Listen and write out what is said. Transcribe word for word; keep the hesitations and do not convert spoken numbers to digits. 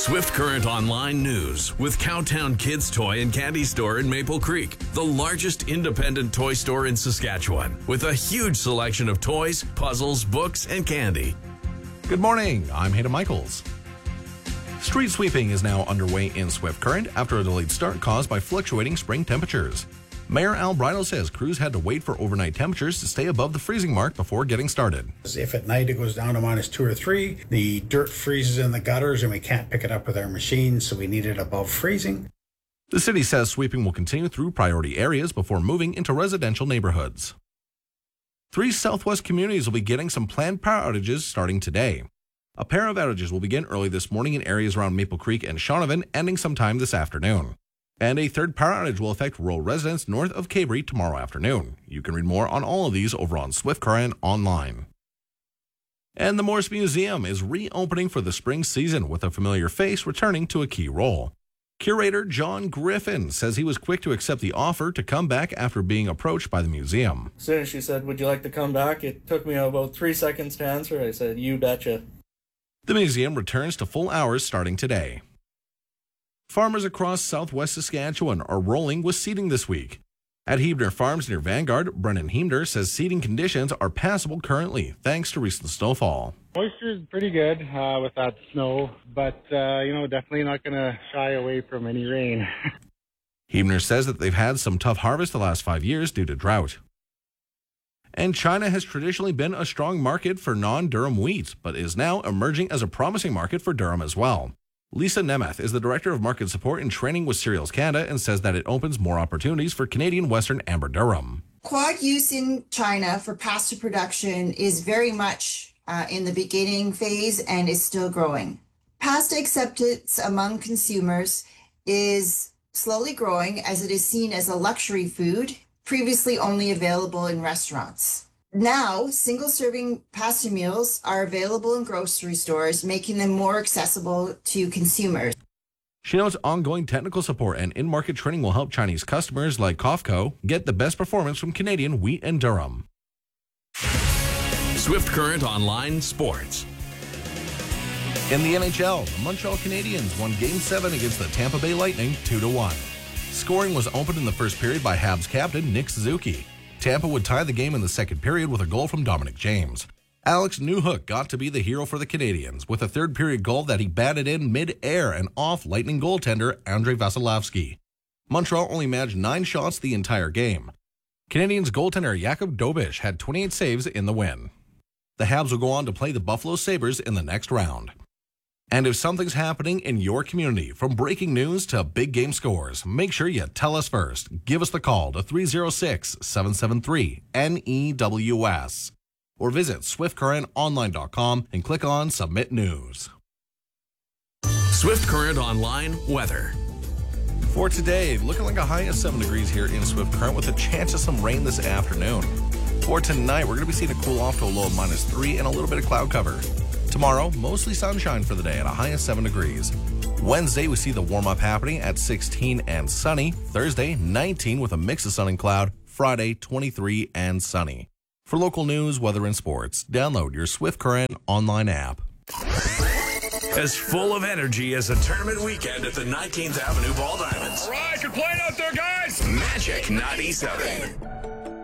Swift Current Online News with Cowtown Kids Toy and Candy Store in Maple Creek, the largest independent toy store in Saskatchewan, with a huge selection of toys, puzzles, books, and candy. Good morning, I'm Hayden Michaels. Street sweeping is now underway in Swift Current after a delayed start caused by fluctuating spring temperatures. Mayor Al Bridle says crews had to wait for overnight temperatures to stay above the freezing mark before getting started. If at night it goes down to minus two or three, the dirt freezes in the gutters and we can't pick it up with our machines, so we need it above freezing. The city says sweeping will continue through priority areas before moving into residential neighborhoods. Three Southwest communities will be getting some planned power outages starting today. A pair of outages will begin early this morning in areas around Maple Creek and Shaunavon, ending sometime this afternoon. And a third power outage will affect rural residents north of Cabrey tomorrow afternoon. You can read more on all of these over on Swift Current Online. And the Morse Museum is reopening for the spring season with a familiar face returning to a key role. Curator John Griffin says he was quick to accept the offer to come back after being approached by the museum. As soon as she said, "Would you like to come back?" it took me about three seconds to answer. I said, "You betcha." The museum returns to full hours starting today. Farmers across southwest Saskatchewan are rolling with seeding this week. At Hebner Farms near Vanguard, Brennan Hebner says seeding conditions are passable currently, thanks to recent snowfall. Moisture is pretty good uh, with that snow, but, uh, you know, definitely not going to shy away from any rain. Hebner says that they've had some tough harvests the last five years due to drought. And China has traditionally been a strong market for non-durum wheat, but is now emerging as a promising market for durum as well. Lisa Nemeth is the Director of Market Support and Training with Cereals Canada and says that it opens more opportunities for Canadian Western amber durum. Quad use in China for pasta production is very much uh, in the beginning phase and is still growing. Pasta acceptance among consumers is slowly growing as it is seen as a luxury food, previously only available in restaurants. Now, single-serving pasta meals are available in grocery stores, making them more accessible to consumers. She notes ongoing technical support and in-market training will help Chinese customers like Cofco get the best performance from Canadian wheat and durum. Swift Current Online Sports. In the N H L, the Montreal Canadiens won Game seven against the Tampa Bay Lightning two to one. Scoring was opened in the first period by Habs captain Nick Suzuki. Tampa would tie the game in the second period with a goal from Dominic James. Alex Newhook got to be the hero for the Canadiens with a third period goal that he batted in mid-air and off Lightning goaltender Andrei Vasilevsky. Montreal only managed nine shots the entire game. Canadiens goaltender Jakub Dobeš had twenty-eight saves in the win. The Habs will go on to play the Buffalo Sabres in the next round. And if something's happening in your community, from breaking news to big game scores, make sure you tell us first. Give us the call to three oh six, seven seven three, N E W S or visit swift current online dot com and click on Submit News. Swift Current Online weather. For today, looking like a high of seven degrees here in Swift Current with a chance of some rain this afternoon. For tonight, we're going to be seeing a cool off to a low of minus three and a little bit of cloud cover. Tomorrow, mostly sunshine for the day at a high of seven degrees. Wednesday, we see the warm-up happening at sixteen and sunny. Thursday, nineteen with a mix of sun and cloud. Friday, twenty-three and sunny. For local news, weather, and sports, download your Swift Current online app. As full of energy as a tournament weekend at the nineteenth Avenue Ball Diamonds. All right, good playing out there, guys. Magic ninety-seven.